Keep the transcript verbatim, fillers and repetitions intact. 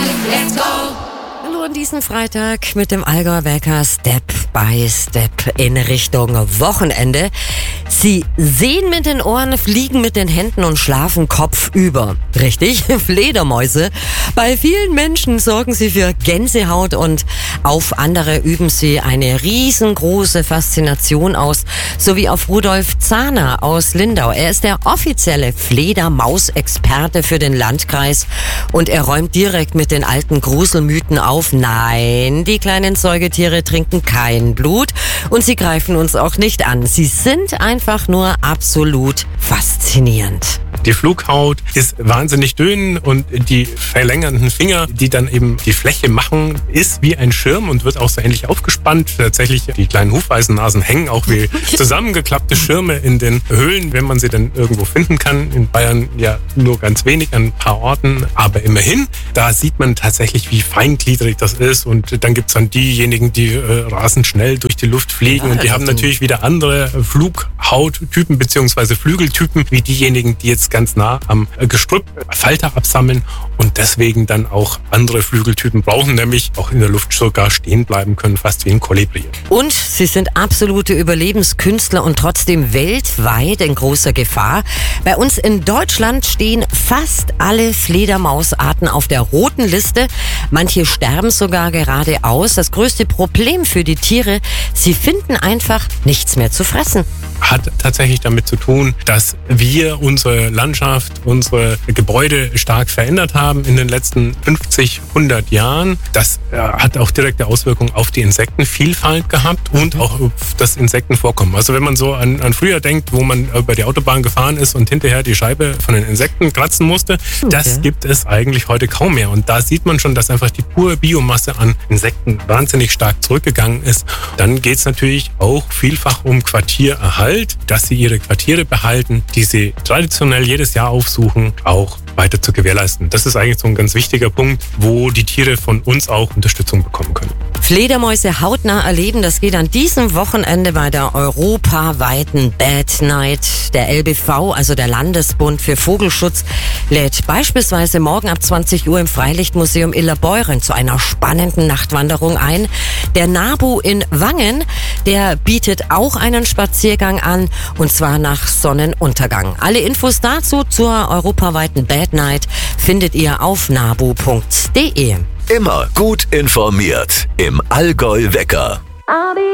let's go! Hallo an diesem Freitag mit dem Allgäuer Wecker Step by Step in Richtung Wochenende. Sie sehen mit den Ohren, fliegen mit den Händen und schlafen kopfüber. Richtig? Fledermäuse. Bei vielen Menschen sorgen sie für Gänsehaut und auf andere üben sie eine riesengroße Faszination aus. So wie auf Rudolf Zahner aus Lindau. Er ist der offizielle Fledermausexperte für den Landkreis und er räumt direkt mit den alten Gruselmythen auf. Nein, die kleinen Säugetiere trinken kein Blut und sie greifen uns auch nicht an. Sie sind einfach nur absolut faszinierend. Die Flughaut ist wahnsinnig dünn und die verlängernden Finger, die dann eben die Fläche machen, ist wie ein Schirm und wird auch so ähnlich aufgespannt. Tatsächlich, die kleinen Hufeisennasen hängen auch wie zusammengeklappte Schirme in den Höhlen, wenn man sie denn irgendwo finden kann. In Bayern ja nur ganz wenig, an ein paar Orten, aber immerhin. Da sieht man tatsächlich, wie feingliedrig das ist und dann gibt's dann diejenigen, die äh, rasend schnell durch die Luft fliegen ja, und die haben natürlich wieder andere Flughauttypen bzw. Flügeltypen, wie diejenigen, die jetzt ganz nah am Gestrüpp Falter absammeln und deswegen dann auch andere Flügeltypen brauchen, nämlich auch in der Luft sogar stehen bleiben können, fast wie ein Kolibri. Und sie sind absolute Überlebenskünstler und trotzdem weltweit in großer Gefahr. Bei uns in Deutschland stehen fast alle Fledermausarten auf der roten Liste. Manche sterben sogar gerade aus. Das größte Problem für die Tiere, sie finden einfach nichts mehr zu fressen. Hat tatsächlich damit zu tun, dass wir unsere Landschaft, unsere Gebäude stark verändert haben in den letzten fünfzig, hundert Jahren. Das äh, hat auch direkte Auswirkungen auf die Insektenvielfalt gehabt und auch auf das Insektenvorkommen. Also wenn man so an, an früher denkt, wo man über die Autobahn gefahren ist und hinterher die Scheibe von den Insekten kratzen musste, okay. Das gibt es eigentlich heute kaum mehr. Und da sieht man schon, dass einfach die pure Biomasse an Insekten wahnsinnig stark zurückgegangen ist. Dann geht es natürlich auch vielfach um Quartiererhalt, dass sie ihre Quartiere behalten, die sie traditionell jedes Jahr aufsuchen, auch weiter zu gewährleisten. Das ist eigentlich so ein ganz wichtiger Punkt, wo die Tiere von uns auch Unterstützung bekommen können. Fledermäuse hautnah erleben, das geht an diesem Wochenende bei der europaweiten Bad Night. Der L B V, also der Landesbund für Vogelschutz, lädt beispielsweise morgen ab zwanzig Uhr im Freilichtmuseum Illerbeuren zu einer spannenden Nachtwanderung ein. Der NABU in Wangen, der bietet auch einen Spaziergang an und zwar nach Sonnenuntergang. Alle Infos dazu zur europaweiten Bad Night findet ihr auf nabu punkt de. Immer gut informiert im Allgäu Wecker.